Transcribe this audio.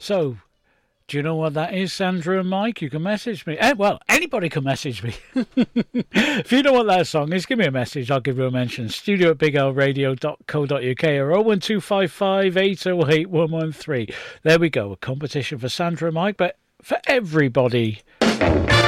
So, do you know what that is, Sandra and Mike? You can message me. Well, anybody can message me. If you know what that song is, give me a message. I'll give you a mention. studio@biglradio.co.uk or 01255 808 113. There we go. A competition for Sandra and Mike, but for everybody.